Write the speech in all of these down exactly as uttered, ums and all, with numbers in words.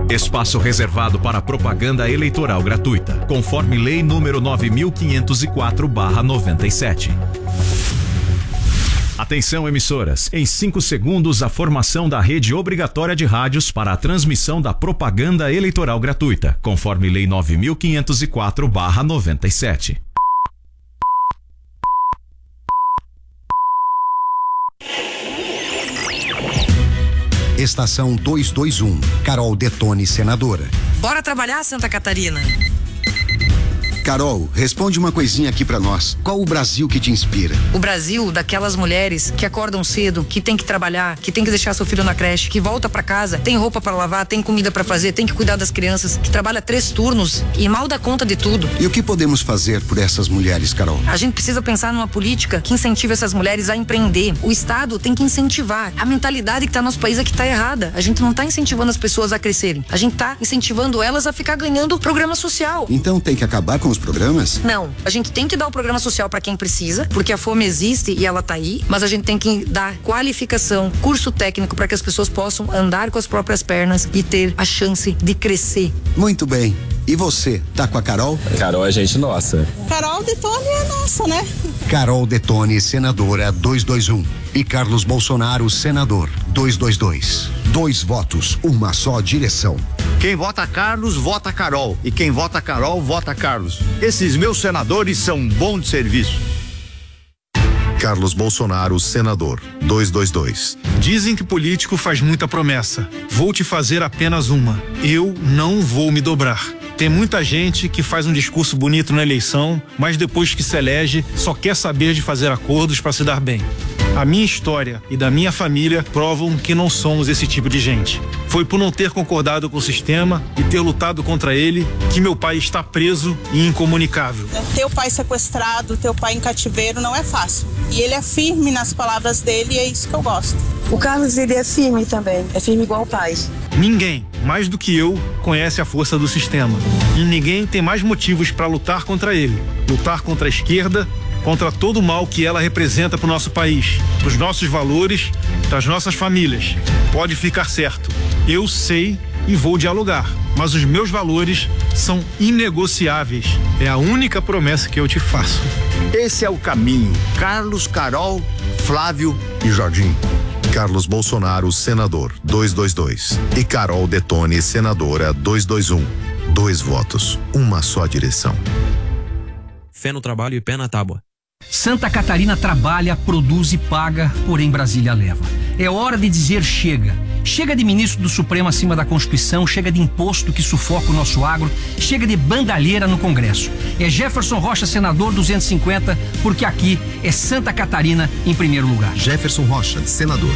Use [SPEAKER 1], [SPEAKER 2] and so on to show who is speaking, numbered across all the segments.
[SPEAKER 1] Espaço reservado para propaganda eleitoral gratuita, conforme Lei número nove mil quinhentos e quatro barra noventa e sete. Atenção, emissoras. Em cinco segundos, a formação da rede obrigatória de rádios para a transmissão da propaganda eleitoral gratuita, conforme Lei nove mil quinhentos e quatro barra noventa e sete.
[SPEAKER 2] Estação duzentos e vinte e um, Carol Detone, senadora.
[SPEAKER 3] Bora trabalhar, Santa Catarina?
[SPEAKER 2] Carol, responde uma coisinha aqui pra nós. Qual o Brasil que te inspira?
[SPEAKER 3] O Brasil daquelas mulheres que acordam cedo, que tem que trabalhar, que tem que deixar seu filho na creche, que volta pra casa, tem roupa pra lavar, tem comida pra fazer, tem que cuidar das crianças, que trabalha três turnos e mal dá conta de tudo.
[SPEAKER 2] E o que podemos fazer por essas mulheres, Carol?
[SPEAKER 3] A gente precisa pensar numa política que incentive essas mulheres a empreender. O Estado tem que incentivar. A mentalidade que tá no nosso país é que tá errada. A gente não tá incentivando as pessoas a crescerem. A gente tá incentivando elas a ficar ganhando programa social.
[SPEAKER 2] Então tem que acabar com os programas?
[SPEAKER 3] Não, a gente tem que dar o programa social para quem precisa, porque a fome existe e ela tá aí, mas a gente tem que dar qualificação, curso técnico para que as pessoas possam andar com as próprias pernas e ter a chance de crescer.
[SPEAKER 2] Muito bem. E você, tá com a Carol?
[SPEAKER 4] Carol é gente nossa.
[SPEAKER 5] Carol Detone é nossa, né?
[SPEAKER 2] Carol Detone, senadora duzentos e vinte e um. E Carlos Bolsonaro, senador duzentos e vinte e dois. Dois votos, uma só direção.
[SPEAKER 6] Quem vota Carlos, vota Carol. E quem vota Carol, vota Carlos. Esses meus senadores são bons de serviço.
[SPEAKER 7] Carlos Bolsonaro, senador duzentos e vinte e dois.
[SPEAKER 8] Dizem que político faz muita promessa. Vou te fazer apenas uma. Eu não vou me dobrar. Tem muita gente que faz um discurso bonito na eleição, mas depois que se elege, só quer saber de fazer acordos para se dar bem. A minha história e da minha família provam que não somos esse tipo de gente. Foi por não ter concordado com o sistema e ter lutado contra ele que meu pai está preso e incomunicável.
[SPEAKER 5] Teu pai sequestrado, teu pai em cativeiro não é fácil. E ele é firme nas palavras dele e é isso que eu gosto.
[SPEAKER 9] O Carlos, ele é firme também, é firme igual o pai.
[SPEAKER 8] Ninguém, mais do que eu, conhece a força do sistema. E ninguém tem mais motivos para lutar contra ele. Lutar contra a esquerda, contra todo o mal que ela representa para o nosso país, para os nossos valores, para as nossas famílias. Pode ficar certo, eu sei e vou dialogar, mas os meus valores são inegociáveis. É a única promessa que eu te faço.
[SPEAKER 6] Esse é o caminho. Carlos, Carol, Flávio e Jorginho.
[SPEAKER 7] Carlos Bolsonaro, senador duzentos e vinte e dois. E Carol Detone, senadora duzentos e vinte e um. Dois votos, uma só direção.
[SPEAKER 10] Fé no trabalho e pé na tábua.
[SPEAKER 11] Santa Catarina trabalha, produz e paga, porém Brasília leva. É hora de dizer chega. Chega de ministro do Supremo acima da Constituição, chega de imposto que sufoca o nosso agro, chega de bandalheira no Congresso. É Jefferson Rocha, senador duzentos e cinquenta, porque aqui é Santa Catarina em primeiro lugar.
[SPEAKER 2] Jefferson Rocha, senador.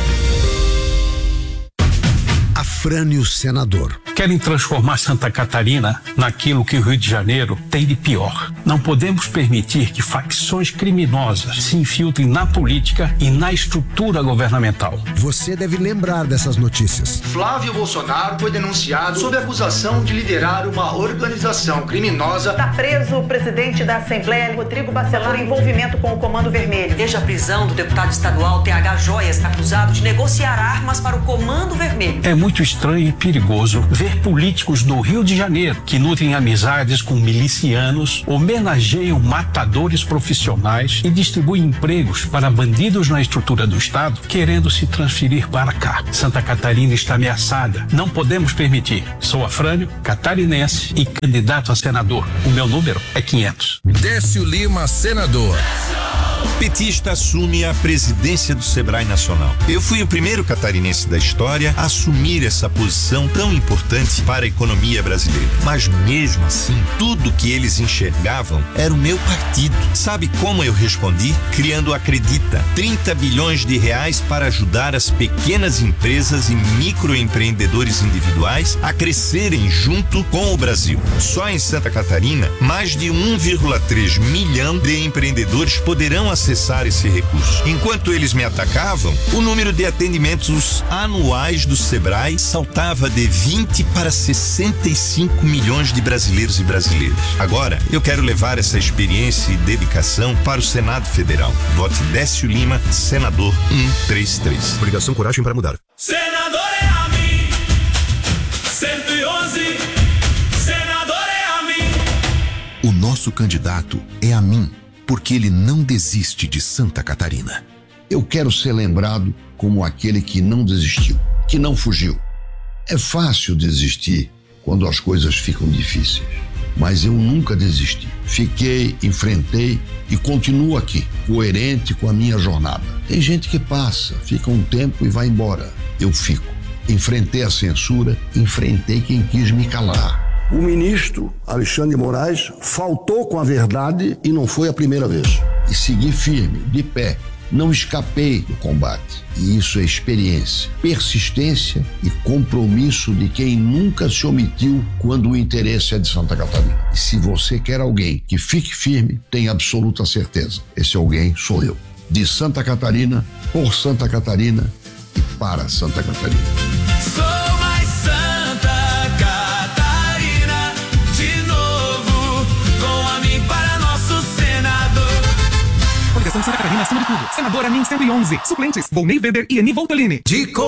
[SPEAKER 2] Afrânio, senador.
[SPEAKER 12] Querem transformar Santa Catarina naquilo que o Rio de Janeiro tem de pior. Não podemos permitir que facções criminosas se infiltrem na política e na estrutura governamental.
[SPEAKER 2] Você deve lembrar dessas notícias.
[SPEAKER 13] Flávio Bolsonaro foi denunciado sob acusação de liderar uma organização criminosa.
[SPEAKER 14] Está preso o presidente da Assembleia, Rodrigo Bacelar, por envolvimento com o Comando Vermelho.
[SPEAKER 3] Desde a prisão do deputado estadual T H Joias, acusado de negociar armas para o Comando Vermelho.
[SPEAKER 12] É muito estranho e perigoso ver políticos do Rio de Janeiro que nutrem amizades com milicianos, homenageiam matadores profissionais e distribuem empregos para bandidos na estrutura do Estado, querendo se transferir para cá. Santa Catarina está ameaçada. Não podemos permitir. Sou Afrânio, catarinense e candidato a senador. O meu número é quinhentos.
[SPEAKER 15] Décio Lima, senador.
[SPEAKER 16] Petista assume a presidência do Sebrae Nacional. Eu fui o primeiro catarinense da história a assumir essa posição tão importante para a economia brasileira. Mas mesmo assim, tudo que eles enxergavam era o meu partido. Sabe como eu respondi? Criando o Acredita, trinta bilhões de reais para ajudar as pequenas empresas e microempreendedores individuais a crescerem junto com o Brasil. Só em Santa Catarina, mais de um vírgula três milhão de empreendedores poderão acessar esse recurso. Enquanto eles me atacavam, o número de atendimentos anuais do Sebrae saltava de vinte para sessenta e cinco milhões de brasileiros e brasileiras. Agora, eu quero levar essa experiência e dedicação para o Senado Federal. Vote Décio Lima, senador cento e trinta e três.
[SPEAKER 2] Obrigação, coragem para mudar.
[SPEAKER 15] Senador é a mim.
[SPEAKER 4] nosso candidato é a mim, porque ele não desiste de Santa Catarina.
[SPEAKER 17] Eu quero ser lembrado como aquele que não desistiu, que não fugiu. É fácil desistir quando as coisas ficam difíceis, mas eu nunca desisti. Fiquei, enfrentei e continuo aqui, coerente com a minha jornada. Tem gente que passa, fica um tempo e vai embora. Eu fico. Enfrentei a censura, enfrentei quem quis me calar.
[SPEAKER 18] O ministro Alexandre de Moraes faltou com a verdade e não foi a primeira vez.
[SPEAKER 17] E segui firme, de pé. Não escapei do combate. E isso é experiência, persistência e compromisso de quem nunca se omitiu quando o interesse é de Santa Catarina. E se você quer alguém que fique firme, tenha absoluta certeza. Esse alguém sou eu. De Santa Catarina, por Santa Catarina e para Santa Catarina.
[SPEAKER 19] Sou mais Santa Catarina, de novo, com a mim para nosso senador.
[SPEAKER 20] Coligação Santa Catarina acima de tudo. Senadora N I M cento e onze. Suplentes: Volney Weber e Eni Voltolini.
[SPEAKER 19] De